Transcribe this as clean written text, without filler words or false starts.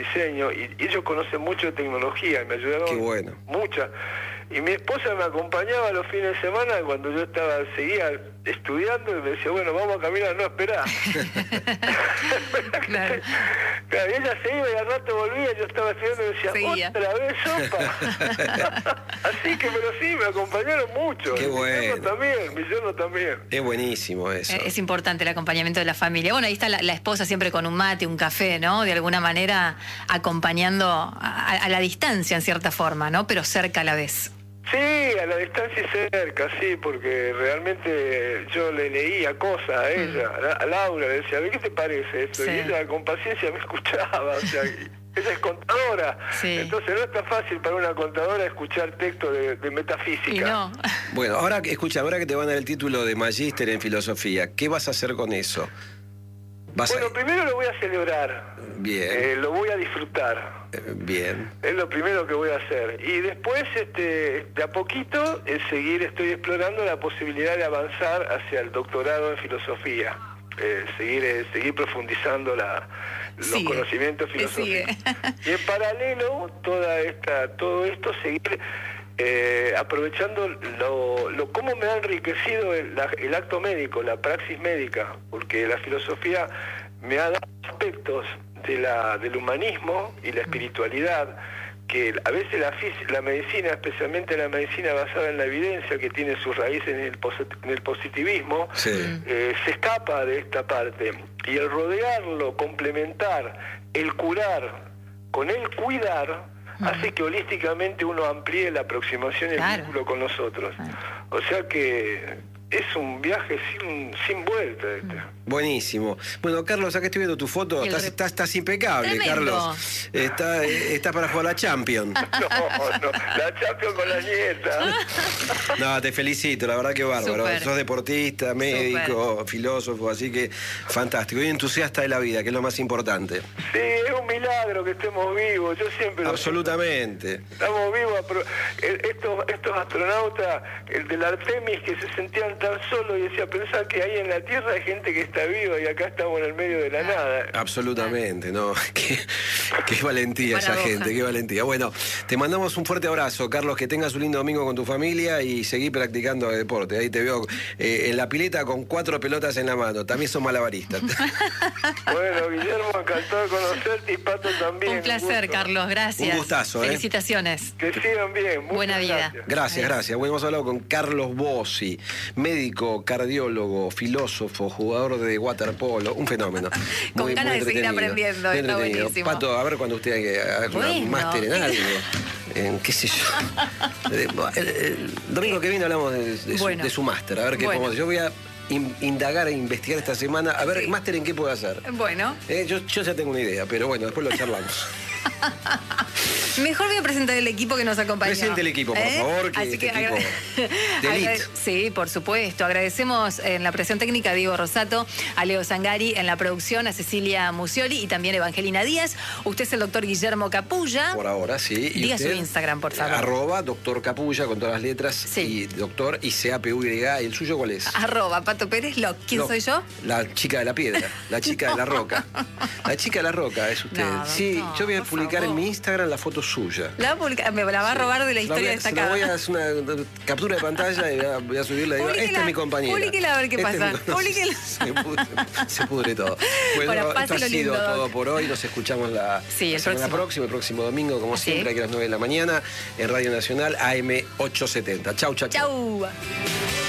diseño, y ellos conocen mucho de tecnología, y me ayudaron. Qué bueno. Mucha. Y mi esposa me acompañaba los fines de semana cuando yo seguía estudiando, y me decía, bueno, vamos a caminar, no, esperá. Claro. Claro, y ella se iba y al rato volvía, yo estaba estudiando y decía, Seguía. otra vez sopa. Así que, pero sí, me acompañaron mucho. Qué bueno. Mi yerno también. Es buenísimo eso. Es importante el acompañamiento de la familia. Bueno, ahí está la esposa siempre con un mate, un café, ¿no? De alguna manera acompañando a la distancia en cierta forma, ¿no? Pero cerca a la vez. Sí, a la distancia y cerca, sí, porque realmente yo le leía cosas a ella, a Laura, le decía, ¿qué te parece esto? Sí. Y ella con paciencia me escuchaba, o sea, ella es contadora, Sí. entonces no es tan fácil para una contadora escuchar texto de metafísica. Y no. Bueno, ahora que te van a dar el título de magíster en filosofía, ¿qué vas a hacer con eso? Bueno, primero lo voy a celebrar. Bien. Lo voy a disfrutar. Bien. Es lo primero que voy a hacer. Y después, de a poquito, estoy explorando la posibilidad de avanzar hacia el doctorado en filosofía. Seguir profundizando los conocimientos filosóficos. Y en paralelo, todo esto, seguir aprovechando cómo me ha enriquecido el acto médico, la praxis médica, porque la filosofía me ha dado aspectos del humanismo y la espiritualidad que a veces la medicina, especialmente la medicina basada en la evidencia, que tiene sus raíces en el positivismo, Sí. Se escapa de esta parte. Y el rodearlo, complementar, el curar con el cuidar, hace que holísticamente uno amplíe la aproximación y el vínculo con los otros. O sea que es un viaje sin vuelta. Buenísimo. Bueno, Carlos, acá estoy viendo tu foto. Estás impecable, Tremendo. Carlos. Estás para jugar la Champions. No, la Champions con la nieta. No, te felicito, la verdad que bárbaro. Súper. Sos deportista, médico, filósofo, así que fantástico. Y entusiasta de la vida, que es lo más importante. Sí, es un milagro que estemos vivos. Yo siempre Absolutamente. Estamos vivos. Estos astronautas, el del Artemis, que se sentían tan solos y decía, pensar que ahí en la Tierra hay gente que está viva y acá estamos en el medio de la nada. Absolutamente, ¿no? Qué valentía esa gente, qué valentía. Bueno, te mandamos un fuerte abrazo, Carlos, que tengas un lindo domingo con tu familia y seguí practicando deporte. Ahí te veo en la pileta con 4 pelotas en la mano. También sos malabarista. Bueno, Guillermo, encantado de conocerte y Pato también. Un placer, Carlos, gracias. Un gustazo, Felicitaciones. Que sigan bien. Buena vida. Gracias. Bueno, hemos hablado con Carlos Bossi, médico, cardiólogo, filósofo, jugador de waterpolo, un fenómeno. Con ganas de seguir aprendiendo, muy está entretenido. buenísimo. Pato, a ver cuando usted haga un máster en algo, en qué sé yo. El domingo que viene hablamos de su máster, a ver qué podemos hacer. Yo voy a indagar e investigar esta semana, a ver, máster en qué puedo hacer. Bueno. Yo ya tengo una idea, pero bueno, después lo charlamos. Mejor voy a presentar el equipo que nos acompaña. Presente el equipo, por favor, que Así este que equipo de elite. Sí, por supuesto. Agradecemos en la presión técnica a Diego Rosato, a Leo Zangari en la producción, a Cecilia Musioli y también a Evangelina Díaz. Usted es el doctor Guillermo Capulla. Por ahora, sí. Diga su Instagram, por favor. @doctor Capulla con todas las letras. Sí. Y doctor y CAPUY. ¿El suyo cuál es? @Pato Pérez Loc. ¿Quién soy yo? La chica de la piedra, la chica de la roca. La chica de la roca es usted. No, sí, no, yo voy a por publicar favor. en mi Instagram la foto suya. Me la va a robar de la historia destacada. Voy a hacer una captura de pantalla y voy a subirla y digo, esta es mi compañera. Publíquela a ver qué pasa. Publíquela. Se pudre todo. Bueno, esto ha sido todo por hoy. Nos escuchamos la semana próxima, el próximo domingo, como siempre, aquí a las 9 de la mañana, en Radio Nacional, AM 870. Chau. Chau.